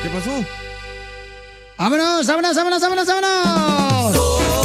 ¿Qué pasó? ¡Vámonos, vámonos, vámonos, vámonos, vámonos!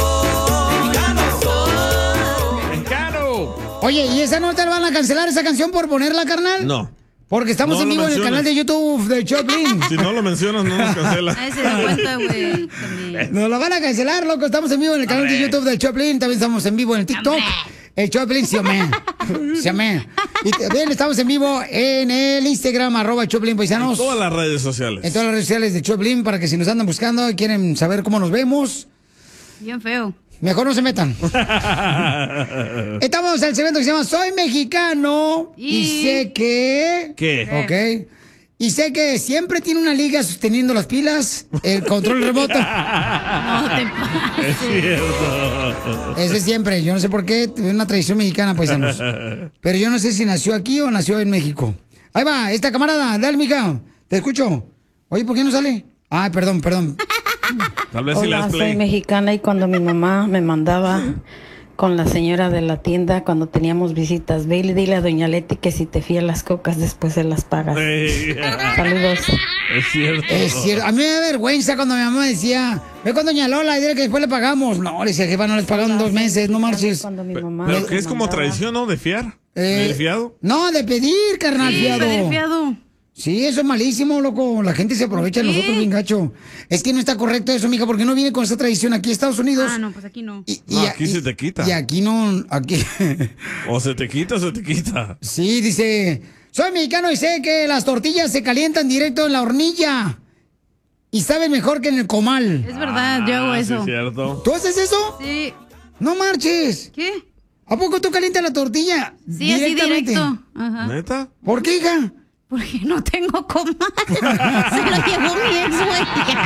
¡Mexicano! Oye, ¿y esa no te van a cancelar esa canción por ponerla, carnal? No. Porque estamos No en lo vivo en el menciones. canal de YouTube de Choplin. Si no lo mencionas, no nos cancela. Ay, se da cuenta, güey. Nos lo van a cancelar, loco. Estamos en vivo en el canal de YouTube de Choplin. También estamos en vivo en el TikTok. El Choplin se amé. Se amé. Y también estamos en vivo en el Instagram, @Choplin Paisanos. En todas las redes sociales. En todas las redes sociales de Choplin, para que si nos andan buscando y quieren saber cómo nos vemos, Bien feo. mejor no se metan. Estamos en el segmento que se llama Soy Mexicano y sé que... ¿Qué? Ok. Y sé que siempre tiene una liga sosteniendo las pilas, el control remoto. No te Es pases. cierto. Ese siempre, yo no sé por qué, es una tradición mexicana, paisanos. Pero yo no sé si nació aquí o nació en México. Ahí va, esta camarada, dale, mija, te escucho. Oye, ¿por qué no sale? Ay, perdón. Tal vez si le Hola, das soy play. mexicana y cuando mi mamá me mandaba con la señora de la tienda cuando teníamos visitas, ve y dile a doña Leti que si te fías las cocas después se las pagas. Ey, Saludos. Es cierto. Es cierto, a mí me da vergüenza cuando mi mamá decía, ve con doña Lola y dile que después le pagamos. No, le decía, jefa, no les pagaron 2 meses, no marches. Cuando mi mamá Pero me que es como mandaba- tradición, ¿no? De fiar. ¿De fiado? No, de pedir, carnal, Sí, fiado. pedir fiado. Sí, eso es malísimo, loco. La gente se aprovecha de ¿Por qué? nosotros bien gacho. Es que no está correcto eso, mija, porque no viene con esa tradición aquí en Estados Unidos. Ah, no, pues aquí no. No, aquí se te quita. Y aquí no, aquí. O se te quita o se te quita. Sí, dice, soy mexicano y sé que las tortillas se calientan directo en la hornilla. Y saben mejor que en el comal. Es verdad, yo hago Ah, sí, eso. es cierto. ¿Tú haces eso? Sí. No marches. ¿Qué? ¿A poco tú calientas la tortilla? Sí, así directamente? directo. Ajá. ¿Neta? ¿Por qué, hija? Porque no tengo comal. Se lo llevó mi ex, güey.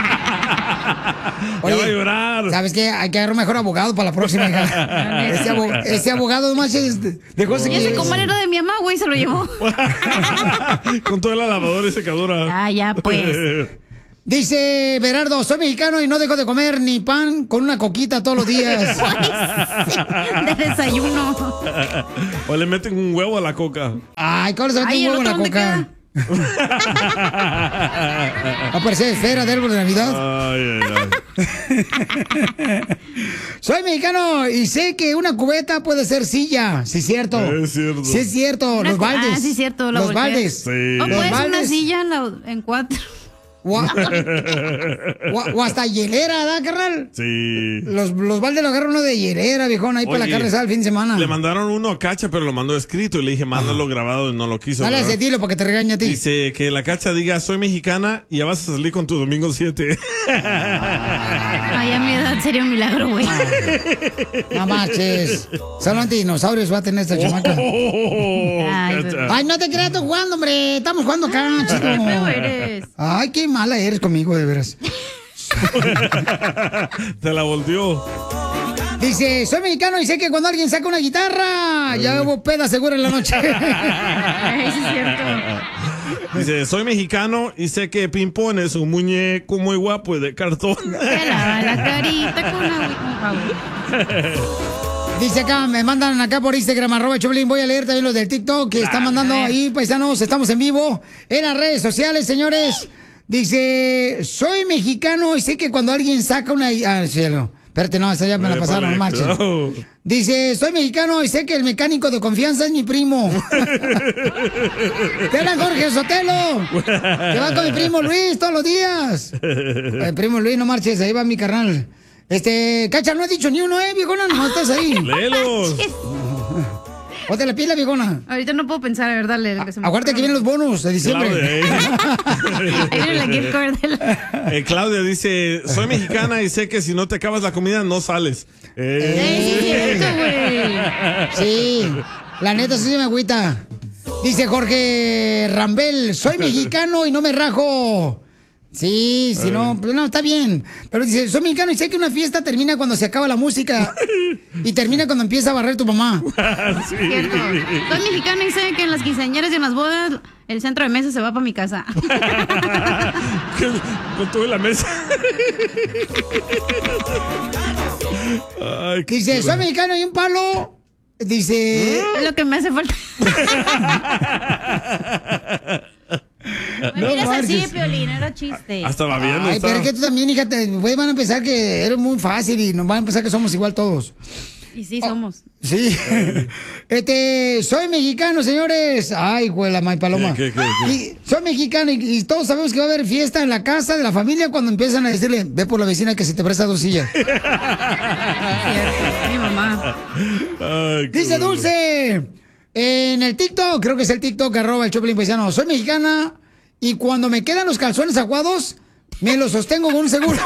Ya va a llorar. ¿Sabes qué? Hay que agarrar un mejor abogado para la próxima, hija. Ese abogado, no manches, dejó Y ese comal era de mi mamá, güey, se lo llevó. Con toda la lavadora y secadora. Ah, ya, pues. Dice Berardo, soy mexicano y no dejo de comer ni pan con una coquita todos los días. De desayuno. O le meten un huevo a la coca. Ay, ¿cómo se mete Ay, un huevo en ¿el la otro dónde coca? Va a parecer esfera de árbol de Navidad. Ay, ay, ay. Soy mexicano y sé que una cubeta puede ser silla. Sí, es cierto. Es cierto. Sí, es cierto. Los baldes. Ah, sí, es cierto. Los baldes. Sí. O Los puedes una baldes. silla en 4. O hasta hielera, ¿verdad, carnal? Sí. Los baldes lo agarran uno de hielera, viejón, ahí para la Oye, carne asada el fin de semana. Le mandaron uno a Cacha, pero lo mandó escrito. Y le dije, mándalo grabado y no lo quiso. Dale ¿verdad? ese tiro para que te regañe a ti. Dice que la Cacha diga, soy mexicana y ya vas a salir con tu domingo 7. Ay, a mi edad sería un milagro, güey. No marches. Solo antidinosaurios va a tener esta chamaca. Ay, Cacha. Ay, no te creas tú jugando, hombre. Estamos jugando acá, chico. Qué feo eres. Ay, qué mala eres conmigo, de veras. Te la volteó. Dice, soy mexicano y sé que cuando alguien saca una guitarra, ya hubo peda segura en la noche. Ay, sí es cierto. Dice, soy mexicano y sé que Pimpón es un muñeco muy guapo y de cartón. Te lava la carita con agua. Dice acá, me mandan acá por Instagram, @Choplin. Voy a leer también los del TikTok que están mandando ahí, paisanos. Estamos en vivo en las redes sociales, señores. Dice, soy mexicano y sé que cuando alguien saca una... Ah, cielo. Espérate, no, esa ya me la pasaron, no marches. Claro. Dice, soy mexicano y sé que el mecánico de confianza es mi primo. ¡Te hablan Jorge Sotelo! ¡Que va con mi primo Luis todos los días! El primo Luis, no marches, ahí va mi carnal. Cacha, no he dicho ni uno, viejona, no estás ahí. Léelos. Ponte la pila, viejona. Ahorita no puedo pensar, a ver, dale. Acuérdate que vienen los bonos de diciembre. Claudia, Ahí viene la gift card de la... Claudia dice, soy mexicana y sé que si no te acabas la comida no sales. Sí, es cierto, güey. Sí, la neta sí se me agüita. Dice Jorge Rambel, soy mexicano y no me rajo. Sí, si no, pues no, está bien. Pero dice, soy mexicano y sé que una fiesta termina cuando se acaba la música y termina cuando empieza a barrer tu mamá. Sí. Cierto. Soy mexicana y sé que en las quinceañeras y en las bodas el centro de mesa se va para mi casa. Con todo en la mesa. Ay, qué Dice, chula. soy mexicano y un palo. Dice, Es lo que me hace falta. Me miras así, marches. Piolín, era chiste. Hasta va bien. Ay, pero es que tú también, hija, van a pensar que eres muy fácil y nos van a pensar que somos igual todos. Y sí, somos. Sí. Soy mexicano, señores. Ay, güey, la May Paloma. ¿Qué? Y soy mexicano y todos sabemos que va a haber fiesta en la casa de la familia cuando empiezan a decirle, ve por la vecina que se te presta 2 sillas. Mi mamá. Ay, Dice Dulce, en el TikTok, creo que es el TikTok, @ el Choplin Paisano, soy mexicana y cuando me quedan los calzones aguados, me los sostengo con un seguro.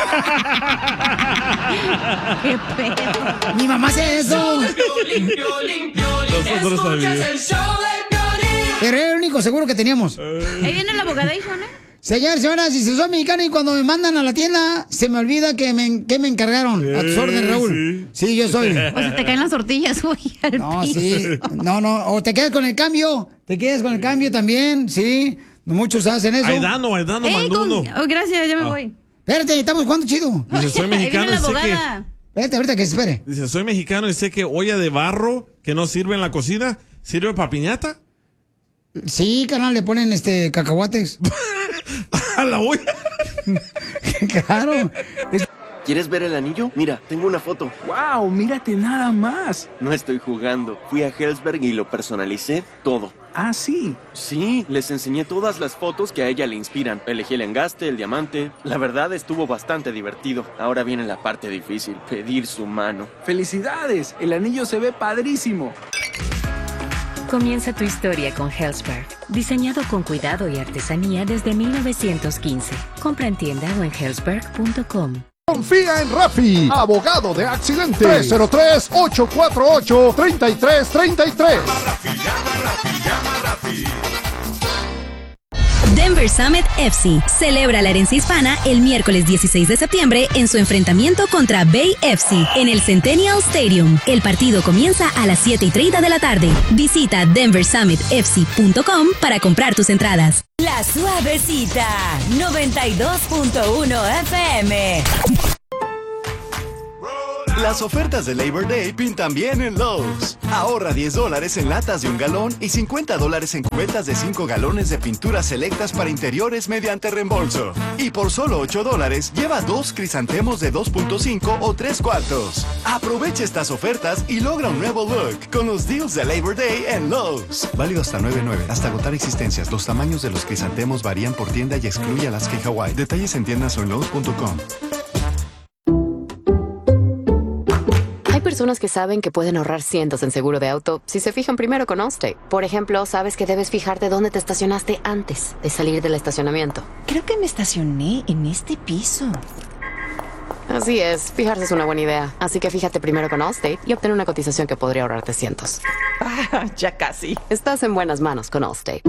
Qué pedo. Mi mamá hace eso. Nosotros también. Pero era el único seguro que teníamos. Ahí viene la abogadation, Señores, señoras, si soy mexicano y cuando me mandan a la tienda, se me olvida que me encargaron. A tus órdenes, Raúl. Sí, yo soy. O se te caen las tortillas, güey, al No, piso. sí. No. O te quedas con el cambio. Te quedas con el cambio también, sí. Muchos hacen eso. Aidano mandó uno. Gracias, ya me voy. Espérate, estamos jugando chido. Dice, soy Ahí viene mexicano la y sé que... abogada. Espérate, ahorita que se espere. Dice, soy mexicano y sé que olla de barro que no sirve en la cocina, ¿sirve para piñata? Sí, carnal, le ponen cacahuates. ¿A la olla? Claro. ¿Quieres ver el anillo? Mira, tengo una foto. ¡Wow! ¡Mírate nada más! No estoy jugando. Fui a Hellsberg y lo personalicé todo. Ah, sí. Sí, les enseñé todas las fotos que a ella le inspiran. Elegí el engaste, el diamante. La verdad estuvo bastante divertido. Ahora viene la parte difícil, pedir su mano. ¡Felicidades! El anillo se ve padrísimo. Comienza tu historia con Hellsberg. Diseñado con cuidado y artesanía desde 1915. Compra en tienda o en hellsberg.com. Confía en Rafi, abogado de accidentes. 303-848-3333. Denver Summit FC celebra la herencia hispana el miércoles 16 de septiembre en su enfrentamiento contra Bay FC en el Centennial Stadium. El partido comienza a las 7:30 de la tarde. Visita denversummitfc.com para comprar tus entradas. La Suavecita, 92.1 FM. Las ofertas de Labor Day pintan bien en Lowe's. Ahorra $10 en latas de 1 galón y $50 en cubetas de 5 galones de pinturas selectas para interiores mediante reembolso. Y por solo $8, lleva 2 crisantemos de 2.5 o 3/4. Aprovecha estas ofertas y logra un nuevo look con los deals de Labor Day en Lowe's. Válido hasta 9/9, hasta agotar existencias. Los tamaños de los crisantemos varían por tienda y excluye Alaska y Hawaii. Detalles en tiendas o en Lowe's.com. Hay personas que saben que pueden ahorrar cientos en seguro de auto si se fijan primero con Allstate. Por ejemplo, sabes que debes fijarte dónde te estacionaste antes de salir del estacionamiento. Creo que me estacioné en este piso. Así es, fijarse es una buena idea. Así que fíjate primero con Allstate y obtén una cotización que podría ahorrarte cientos. Ya casi. Estás en buenas manos con Allstate.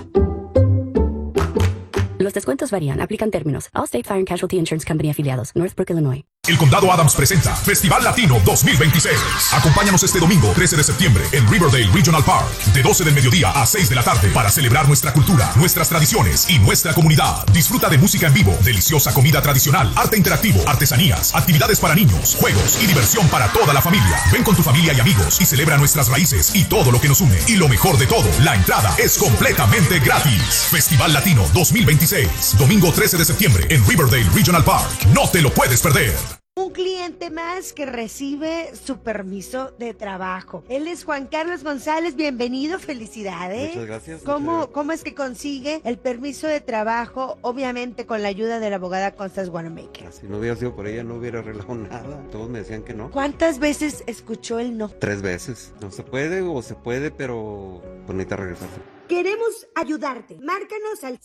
Los descuentos varían. Aplican términos. Allstate Fire and Casualty Insurance Company afiliados. Northbrook, Illinois. El Condado Adams presenta Festival Latino 2026. Acompáñanos este domingo 13 de septiembre en Riverdale Regional Park de 12 del mediodía a 6 de la tarde para celebrar nuestra cultura, nuestras tradiciones y nuestra comunidad. Disfruta de música en vivo, deliciosa comida tradicional, arte interactivo, artesanías, actividades para niños, juegos y diversión para toda la familia. Ven con tu familia y amigos y celebra nuestras raíces y todo lo que nos une. Y lo mejor de todo, la entrada es completamente gratis. Festival Latino 2026, domingo 13 de septiembre en Riverdale Regional Park. No te lo puedes perder. Un cliente más que recibe su permiso de trabajo. Él es Juan Carlos González, bienvenido, felicidades. Muchas gracias. ¿Cómo es que consigue el permiso de trabajo? Obviamente con la ayuda de la abogada Constance Wanamaker. Si no hubiera sido por ella no hubiera arreglado nada. Todos me decían que no. ¿Cuántas veces escuchó el no? 3 veces. No se puede o se puede, pero pues necesita regresarse. Queremos ayudarte. Márcanos al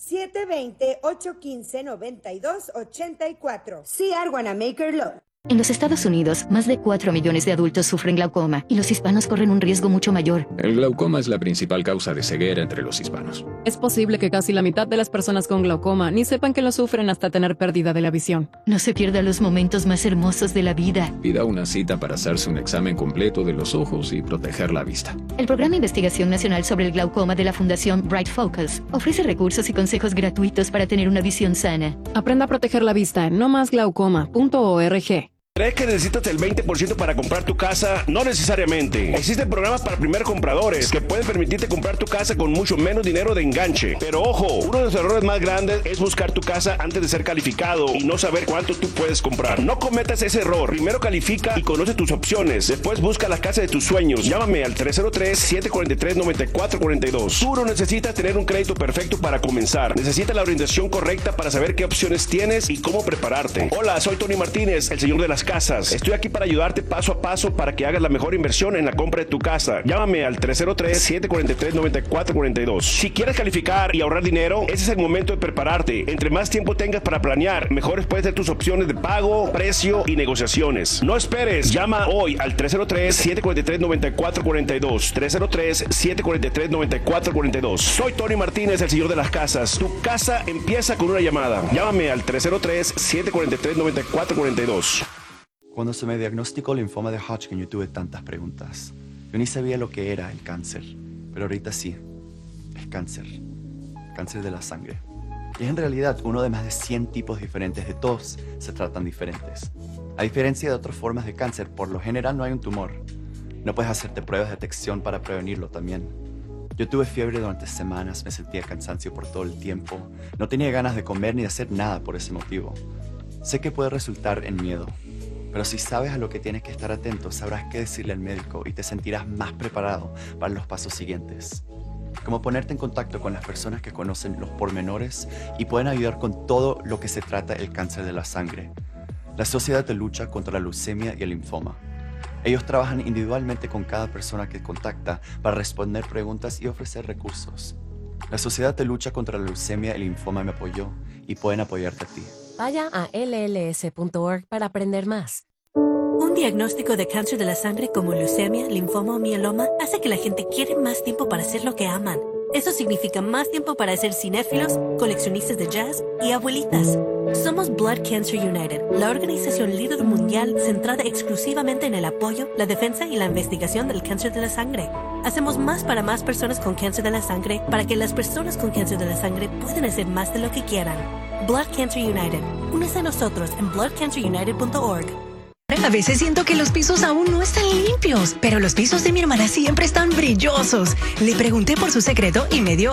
720-815-9284. CR Wanamaker Law. En los Estados Unidos, más de 4 millones de adultos sufren glaucoma y los hispanos corren un riesgo mucho mayor. El glaucoma es la principal causa de ceguera entre los hispanos. Es posible que casi la mitad de las personas con glaucoma ni sepan que lo sufren hasta tener pérdida de la visión. No se pierda los momentos más hermosos de la vida. Pida una cita para hacerse un examen completo de los ojos y proteger la vista. El Programa de Investigación Nacional sobre el Glaucoma de la Fundación Bright Focus ofrece recursos y consejos gratuitos para tener una visión sana. Aprenda a proteger la vista en nomasglaucoma.org. ¿Crees que necesitas el 20% para comprar tu casa? No necesariamente. Existen programas para primeros compradores que pueden permitirte comprar tu casa con mucho menos dinero de enganche. Pero ojo, uno de los errores más grandes es buscar tu casa antes de ser calificado y no saber cuánto tú puedes comprar. No cometas ese error. Primero califica y conoce tus opciones. Después busca la casa de tus sueños. Llámame al 303-743-9442. Tú no necesitas tener un crédito perfecto para comenzar. Necesitas la orientación correcta para saber qué opciones tienes y cómo prepararte. Hola, soy Tony Martínez, el señor de las casas. Estoy aquí para ayudarte paso a paso para que hagas la mejor inversión en la compra de tu casa. Llámame al 303-743-9442. Si quieres calificar y ahorrar dinero, ese es el momento de prepararte. Entre más tiempo tengas para planear, mejores pueden ser tus opciones de pago, precio y negociaciones. No esperes, llama hoy al 303-743-9442. 303-743-9442. Soy Tony Martínez, el señor de las casas. Tu casa empieza con una llamada. Llámame al 303-743-9442. Cuando se me diagnosticó linfoma de Hodgkin, yo tuve tantas preguntas. Yo ni sabía lo que era el cáncer, pero ahorita sí. Es cáncer. Cáncer de la sangre. Y es en realidad uno de más de 100 tipos diferentes. De todos se tratan diferentes. A diferencia de otras formas de cáncer, por lo general no hay un tumor. No puedes hacerte pruebas de detección para prevenirlo también. Yo tuve fiebre durante semanas, me sentía cansancio por todo el tiempo. No tenía ganas de comer ni de hacer nada por ese motivo. Sé que puede resultar en miedo. Pero si sabes a lo que tienes que estar atento, sabrás qué decirle al médico y te sentirás más preparado para los pasos siguientes. Como ponerte en contacto con las personas que conocen los pormenores y pueden ayudar con todo lo que se trata el cáncer de la sangre. La Sociedad de Lucha contra la Leucemia y el Linfoma. Ellos trabajan individualmente con cada persona que contacta para responder preguntas y ofrecer recursos. La Sociedad de Lucha contra la Leucemia y el Linfoma me apoyó y pueden apoyarte a ti. Vaya a lls.org para aprender más. Un diagnóstico de cáncer de la sangre como leucemia, linfoma o mieloma hace que la gente quiera más tiempo para hacer lo que aman. Eso significa más tiempo para ser cinéfilos, coleccionistas de jazz y abuelitas. Somos Blood Cancer United, la organización líder mundial centrada exclusivamente en el apoyo, la defensa y la investigación del cáncer de la sangre. Hacemos más para más personas con cáncer de la sangre para que las personas con cáncer de la sangre puedan hacer más de lo que quieran. Blood Cancer United. Únese a nosotros en bloodcancerunited.org. A veces siento que los pisos aún no están limpios, pero los pisos de mi hermana siempre están brillosos. Le pregunté por su secreto y me dio